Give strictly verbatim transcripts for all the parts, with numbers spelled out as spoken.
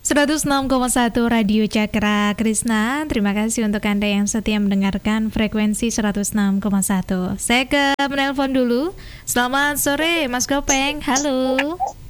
seratus enam koma satu Radio Cakra Krisna. Terima kasih untuk Anda yang setia mendengarkan frekuensi seratus enam koma satu. Saya ke menelpon dulu. Selamat sore Mas Gopeng. Halo.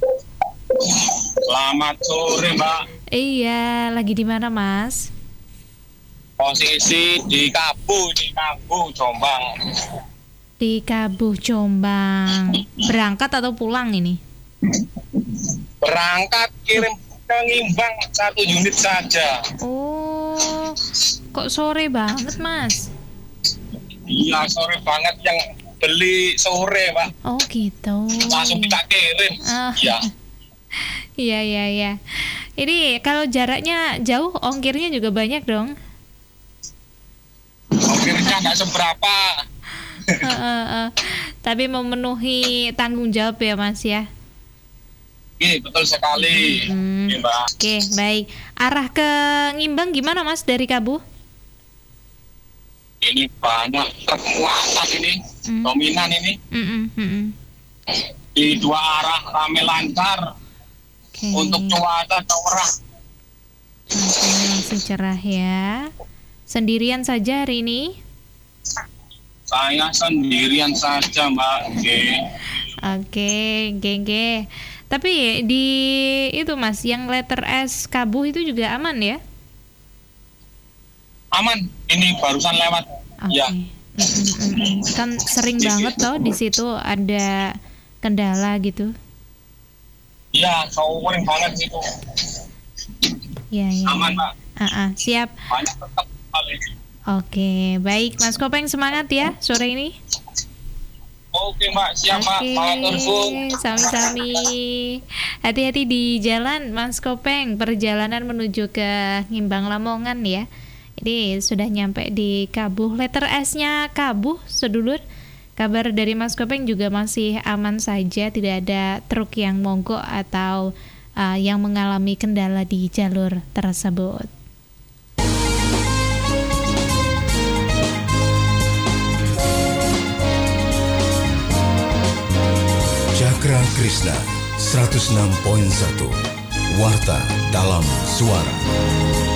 Selamat sore Mbak. Iya, lagi di mana Mas? Posisi di Kabu, di Kabu, Jombang. Di Kabuh, Jombang. Berangkat atau pulang ini? Berangkat kirim ke Ngimbang satu unit saja. Oh, kok sore banget Mas? Iya, sore banget, yang beli sore Pak. Oh gitu. Langsung kita kirim. Ah. Iya. Iya, iya, iya. Ini kalau jaraknya jauh, ongkirnya juga banyak dong. Ongkirnya nggak seberapa. uh, uh, uh. Tapi memenuhi tanggung jawab ya Mas ya. Iya, betul sekali. Hmm. Iya, Mbak. Oke, baik. Arah ke Ngimbang gimana Mas dari Kabuh? Ini banyak truk muatan ini, Hmm. dominan ini. Mm-mm, mm-mm. Di dua arah rame lancar. Oke. Untuk cuaca cerah. Oke, masih cerah ya. Sendirian saja hari ini? Saya sendirian saja Mbak. Oke. Oke, gege. Tapi di itu Mas, yang letter S Kabuh itu juga aman ya? Aman, ini barusan lewat. Oke. Ya. Mm, mm, mm. Kan sering banget toh di situ ada kendala gitu. Ya, sering banget itu. Ya, ya. Aman, Pak. Ah, ah, siap. Banyak tetap kali. Oke, baik Mas Kopeng, semangat ya sore ini. Oke, Mbak. Siap, Mbak. Oke, Matur suwun. sami-sami. Hati-hati di jalan Mas Kopeng, perjalanan menuju ke Ngimbang Lamongan ya. Ini sudah nyampe di Kabuh, letter S-nya Kabuh, sedulur. Kabar dari Mas Kopeng juga masih aman saja, tidak ada truk yang mogok atau uh, yang mengalami kendala di jalur tersebut. Cakra Krisna seratus enam koma satu Warta dalam suara.